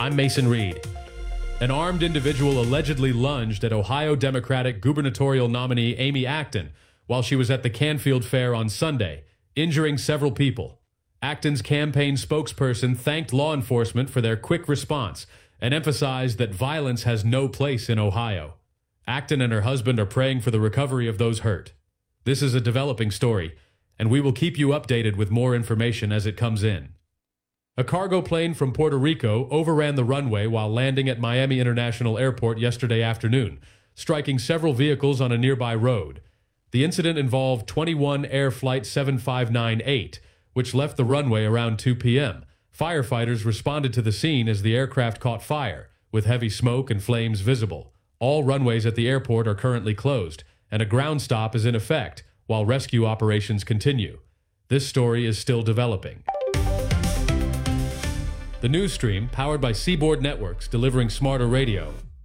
I'm Mason Reed. An armed individual allegedly lunged at Ohio Democratic gubernatorial nominee Amy Acton while she was at the Canfield Fair on Sunday, injuring several people. Acton's campaign spokesperson thanked law enforcement for their quick response and emphasized that violence has no place in Ohio. Acton and her husband are praying for the recovery of those hurt. This is a developing story, and we will keep you updated with more information as it comes in. A cargo plane from Puerto Rico overran the runway while landing at Miami International Airport yesterday afternoon, striking several vehicles on a nearby road. The incident involved 21 Air Flight 7598, which left the runway around 2 p.m. Firefighters responded to the scene as the aircraft caught fire, with heavy smoke and flames visible. All runways at the airport are currently closed, and a ground stop is in effect while rescue operations continue. This story is still developing. The news stream, powered by Seaboard Networks, delivering smarter radio.